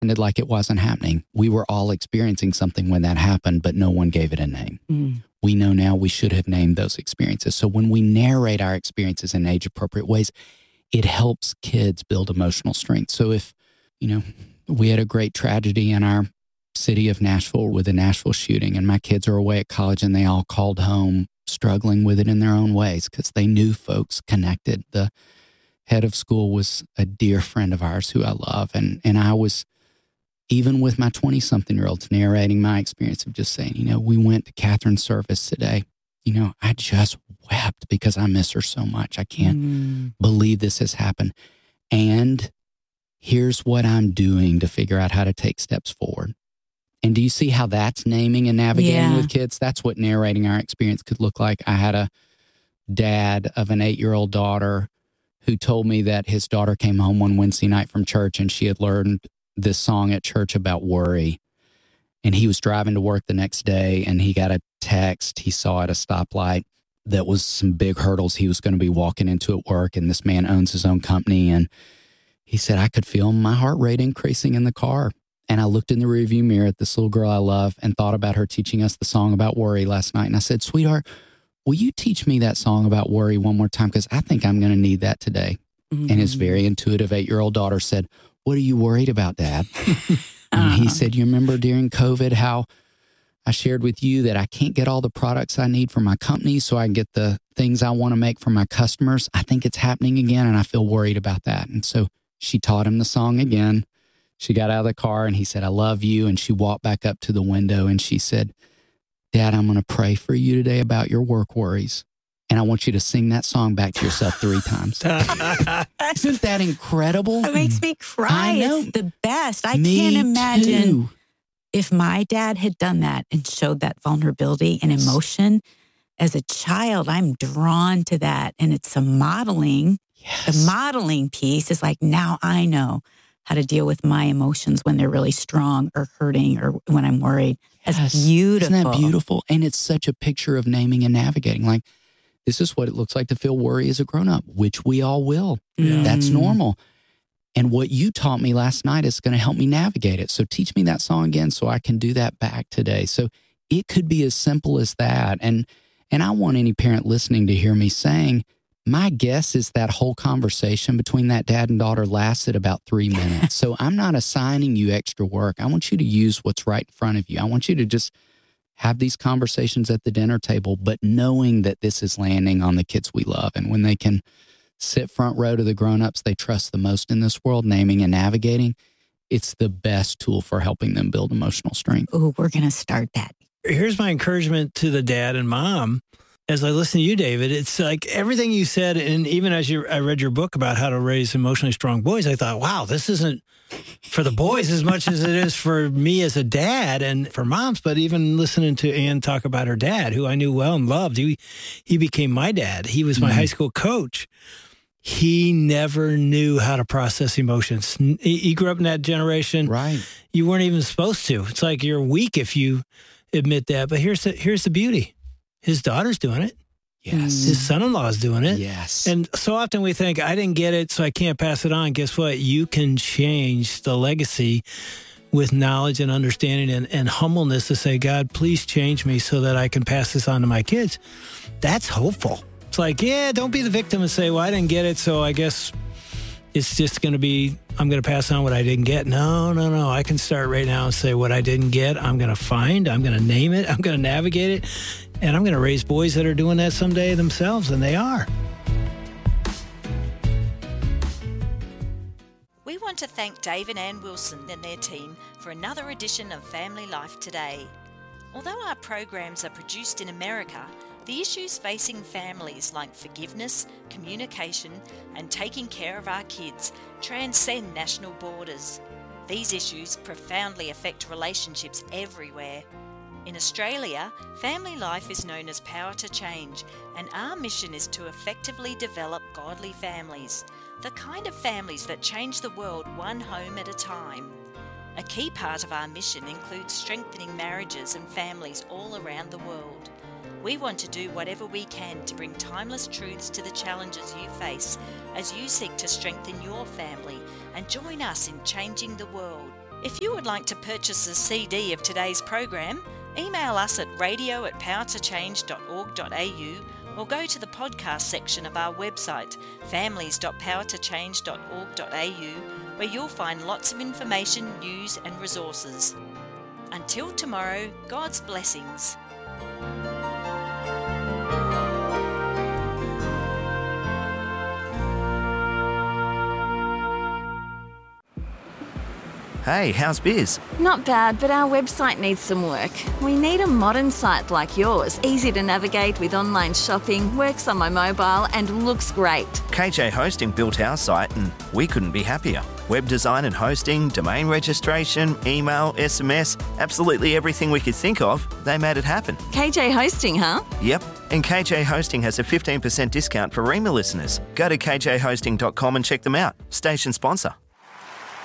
pretended like it wasn't happening. We were all experiencing something when that happened, but no one gave it a name. We know now we should have named those experiences. So when we narrate our experiences in age-appropriate ways, it helps kids build emotional strength. So if, we had a great tragedy in our city of Nashville with the Nashville shooting, and my kids are away at college and they all called home struggling with it in their own ways because they knew folks connected. The head of school was a dear friend of ours who I love. And I was, even with my 20-something-year-olds, narrating my experience of just saying, we went to Catherine's service today. I just wept because I miss her so much. I can't believe this has happened. And here's what I'm doing to figure out how to take steps forward. And do you see how that's naming and navigating with kids? That's what narrating our experience could look like. I had a dad of an 8-year-old daughter who told me that his daughter came home one Wednesday night from church and she had learned this song at church about worry. And he was driving to work the next day and he got a text he saw at a stoplight that was some big hurdles he was going to be walking into at work. And this man owns his own company. And he said, I could feel my heart rate increasing in the car. And I looked in the rearview mirror at this little girl I love and thought about her teaching us the song about worry last night. And I said, sweetheart, will you teach me that song about worry one more time? Because I think I'm going to need that today. And his very intuitive 8-year-old daughter said, what are you worried about, Dad? And he said, you remember during COVID how I shared with you that I can't get all the products I need for my company so I can get the things I want to make for my customers? I think it's happening again and I feel worried about that. And so she taught him the song again. She got out of the car and he said, I love you. And she walked back up to the window and she said, Dad, I'm going to pray for you today about your work worries. And I want you to sing that song back to yourself 3 times. Isn't that incredible? It makes me cry. I know. It's the best. I Me can't imagine too. if my dad had done that and showed that vulnerability and emotion. As a child, I'm drawn to that. And it's a modeling. Yes. The modeling piece is like, now I know how to deal with my emotions when they're really strong or hurting or when I'm worried. That's beautiful. Isn't that beautiful? And it's such a picture of naming and navigating. Like, this is what it looks like to feel worry as a grown-up, which we all will. That's normal. And what you taught me last night is going to help me navigate it. So teach me that song again so I can do that back today. So it could be as simple as that. And I want any parent listening to hear me saying, my guess is that whole conversation between that dad and daughter lasted about 3 minutes. So I'm not assigning you extra work. I want you to use what's right in front of you. I want you to just have these conversations at the dinner table, but knowing that this is landing on the kids we love. And when they can sit front row to the grownups they trust the most in this world, naming and navigating, it's the best tool for helping them build emotional strength. Ooh, we're going to start that. Here's my encouragement to the dad and mom. As I listen to you, David, it's like everything you said, and even as I read your book about how to raise emotionally strong boys, I thought, wow, this isn't for the boys as much as it is for me as a dad and for moms. But even listening to Ann talk about her dad, who I knew well and loved, he became my dad. He was my high school coach. He never knew how to process emotions. He grew up in that generation. Right. You weren't even supposed to. It's like you're weak if you admit that. But here's the beauty. His daughter's doing it. Yes. His son-in-law is doing it. Yes. And so often we think, I didn't get it, so I can't pass it on. Guess what? You can change the legacy with knowledge and understanding and humbleness to say, God, please change me so that I can pass this on to my kids. That's hopeful. It's like, yeah, don't be the victim and say, well, I didn't get it, so I guess it's just going to be, I'm going to pass on what I didn't get. No. I can start right now and say what I didn't get, I'm going to find, I'm going to name it, I'm going to navigate it, and I'm going to raise boys that are doing that someday themselves, and they are. We want to thank Dave and Ann Wilson and their team for another edition of Family Life Today. Although our programs are produced in America, the issues facing families like forgiveness, communication, and taking care of our kids transcend national borders. These issues profoundly affect relationships everywhere. In Australia, Family Life is known as Power to Change, and our mission is to effectively develop godly families, the kind of families that change the world one home at a time. A key part of our mission includes strengthening marriages and families all around the world. We want to do whatever we can to bring timeless truths to the challenges you face as you seek to strengthen your family and join us in changing the world. If you would like to purchase a CD of today's program, email us at radio@powertochange.org.au or go to the podcast section of our website, families.powertochange.org.au, where you'll find lots of information, news and resources. Until tomorrow, God's blessings. Hey, how's biz? Not bad, but our website needs some work. We need a modern site like yours, easy to navigate with online shopping, works on my mobile and looks great. KJ Hosting built our site and we couldn't be happier. Web design and hosting, domain registration, email, SMS, absolutely everything we could think of, they made it happen. KJ Hosting, huh? Yep, and KJ Hosting has a 15% discount for Rema listeners. Go to kjhosting.com and check them out. Station sponsor.